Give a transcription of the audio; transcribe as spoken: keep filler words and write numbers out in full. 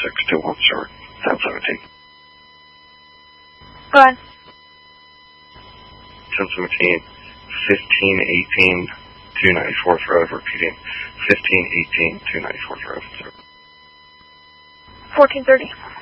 six two one, sir. ten seventeen. Go ahead. ten seventeen, fifteen eighteen, two ninety-fourth Road, repeating, fifteen eighteen, two ninety-fourth Road, sir. fourteen thirty.